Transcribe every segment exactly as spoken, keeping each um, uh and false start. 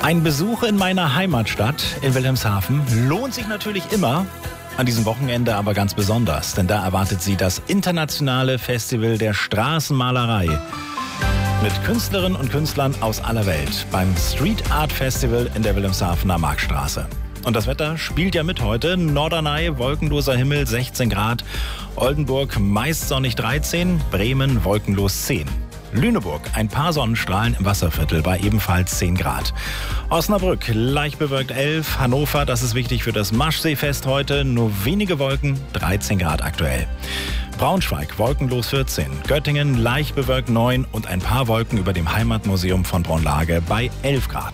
Ein Besuch in meiner Heimatstadt in Wilhelmshaven lohnt sich natürlich immer, an diesem Wochenende aber ganz besonders, denn da erwartet Sie das internationale Festival der Straßenmalerei mit Künstlerinnen und Künstlern aus aller Welt beim Street Art Festival in der Wilhelmshavener Marktstraße. Und das Wetter spielt ja mit heute. Norderney, wolkenloser Himmel, sechzehn Grad. Oldenburg, meist sonnig dreizehn. Bremen, wolkenlos zehn. Lüneburg, ein paar Sonnenstrahlen im Wasserviertel bei ebenfalls zehn Grad. Osnabrück, leicht bewölkt elf. Hannover, das ist wichtig für das Maschseefest heute, nur wenige Wolken, dreizehn Grad aktuell. Braunschweig, wolkenlos vierzehn. Göttingen, leicht bewölkt neun und ein paar Wolken über dem Heimatmuseum von Braunlage bei elf Grad.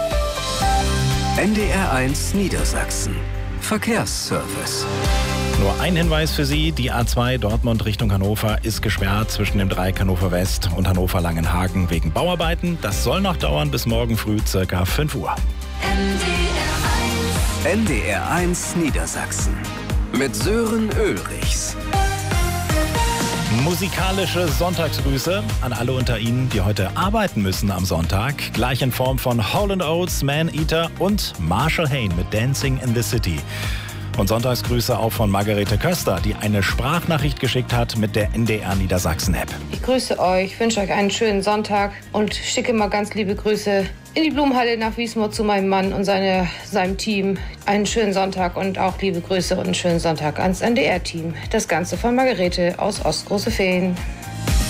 N D R eins Niedersachsen. Verkehrsservice. Nur ein Hinweis für Sie, die A zwei Dortmund Richtung Hannover ist gesperrt zwischen dem Dreieck Hannover West und Hannover-Langenhagen wegen Bauarbeiten. Das soll noch dauern bis morgen früh circa fünf Uhr. N D R eins Niedersachsen mit Sören Ulrichs. Musikalische Sonntagsgrüße an alle unter Ihnen, die heute arbeiten müssen am Sonntag. Gleich in Form von Hall and Oates, Man Eater und Marshall Hain mit Dancing in the City. Und Sonntagsgrüße auch von Margarete Köster, die eine Sprachnachricht geschickt hat mit der N D R Niedersachsen-App. Ich grüße euch, wünsche euch einen schönen Sonntag und schicke mal ganz liebe Grüße in die Blumenhalle nach Wiesmoor zu meinem Mann und seine, seinem Team. Einen schönen Sonntag und auch liebe Grüße und einen schönen Sonntag ans N D R-Team. Das Ganze von Margarete aus Ostgroße Feen.